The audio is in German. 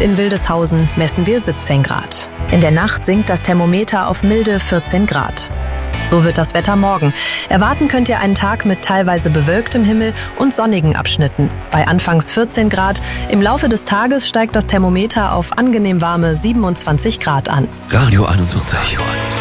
in Wildeshausen messen wir 17 Grad. In der Nacht sinkt das Thermometer auf milde 14 Grad. So wird das Wetter morgen. Erwarten könnt ihr einen Tag mit teilweise bewölktem Himmel und sonnigen Abschnitten. Bei anfangs 14 Grad. Im Laufe des Tages steigt das Thermometer auf angenehm warme 27 Grad an. Radio 21.